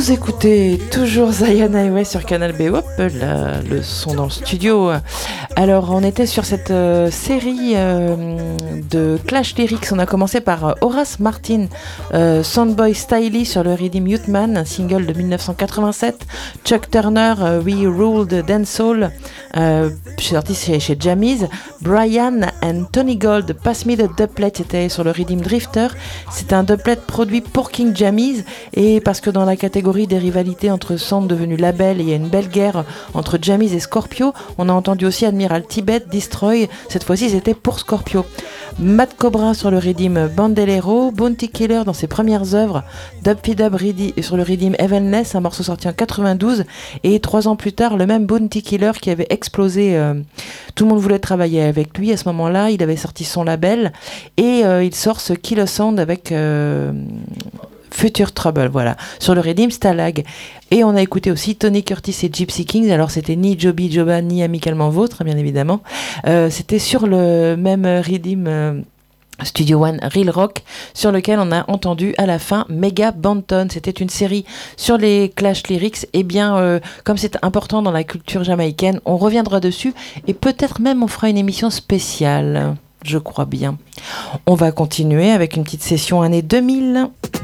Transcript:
Vous écoutez toujours Zion Highway sur Canal B. Hop, là, le son dans le studio. Alors, on était sur cette série de Clash Lyrics. On a commencé par Horace Martin, Soundboy Styly sur le Rhythm Youthman, un single de 1987. Chuck Turner, We Ruled Dancehall, sorti chez Jammies. Brian and Tony Gold, Pass Me the Dubplate, c'était sur le Rhythm Drifter. C'est un dubplate produit pour King Jammies, et parce que dans la catégorie des rivalités entre centres devenus labels, et il y a une belle guerre entre Jammies et Scorpio, on a entendu aussi Admiral Tibet, Destroy, cette fois-ci c'était pour Scorpio. Matt Cobra sur le Rhythm Bandolero, Bounty Killer dans ses premières œuvres, Dub Fi Dub sur le Rhythm Heavenless, un morceau sorti en 92, et 3 ans plus tard le même Bounty Killer qui avait explosé, tout le monde voulait travailler avec lui à ce moment-là, il avait sorti son label, et il sort ce Kill a Sound avec Future Trouble, voilà, sur le Rhythm Stalag. Et on a écouté aussi Tony Curtis et Gypsy Kings. Alors c'était ni Joby Joba ni Amicalement Vôtre, bien évidemment. C'était sur le même Rhythm Studio One Real Rock, sur lequel on a entendu à la fin Mega Banton. C'était une série sur les Clash Lyrics. Et bien, comme c'est important dans la culture jamaïcaine, on reviendra dessus, et peut-être même on fera une émission spéciale, je crois bien. On va continuer avec une petite session année 2000.